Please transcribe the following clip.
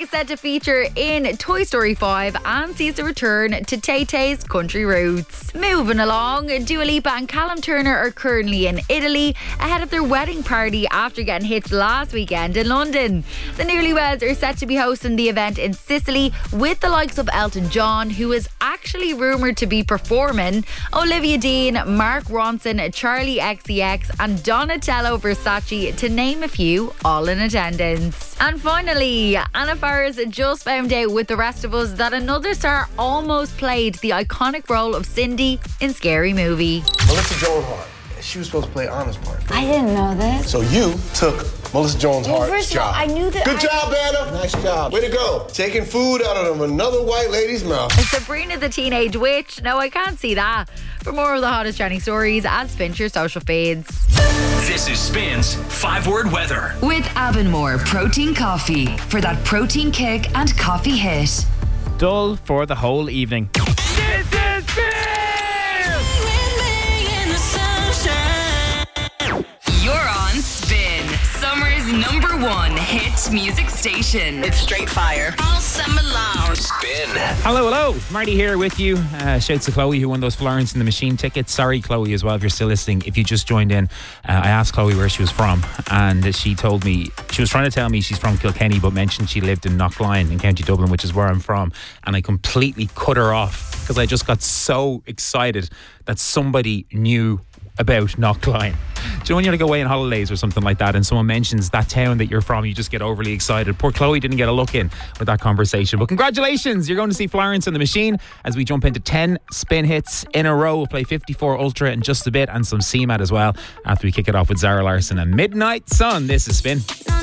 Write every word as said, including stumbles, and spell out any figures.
is set to feature in Toy Story five and sees a return to Tay-Tay's country roots. Moving along, Dua Lipa and Callum Turner are currently in Italy ahead of their wedding party after getting hitched last weekend in London. The newlyweds are set to be hosting the event in Sicily with the likes of Elton John, who is actually rumoured to be performing, Olivia Dean, Mark Ronson, Charlie X C X and Donatello Versace, to name a few, all in attendance. And finally, Anna Faris just found out with the rest of us that another star almost played the iconic role of Cindy in Scary Movie. Melissa Joan Hart. She was supposed to play Anna's part. I didn't know this. So you took Melissa Joan Well, Hart's first of all, job. I knew that Good I- job, Anna. Nice job. Way to go. Taking food out of another white lady's mouth. Sabrina the Teenage Witch. No, I can't see that. For more of the hottest trending stories, add Spin to your social feeds. This is Spin's five-word weather. With Avonmore Protein Coffee for that protein kick and coffee hit. Dull for the whole evening. This is Spin! You're on Spin, summer's number one hit music station. It's straight fire. All summer long. Spin. Hello, hello. Marty here with you. Uh, shouts to Chloe who won those Florence and the Machine tickets. Sorry, Chloe, as well, if you're still listening. If you just joined in, uh, I asked Chloe where she was from, and she told me, she was trying to tell me she's from Kilkenny, but mentioned she lived in Knockline in County Dublin, which is where I'm from. And I completely cut her off because I just got so excited that somebody knew about Knockline. Do you know when you like away on holidays or something like that and someone mentions that town that you're from, you just get overly excited? Poor Chloe didn't get a look in with that conversation. But congratulations, you're going to see Florence and the Machine as we jump into ten spin hits in a row. We'll play fifty-four Ultra in just a bit and some C MAT as well after we kick it off with Zara Larsson and Midnight Sun. This is Spin.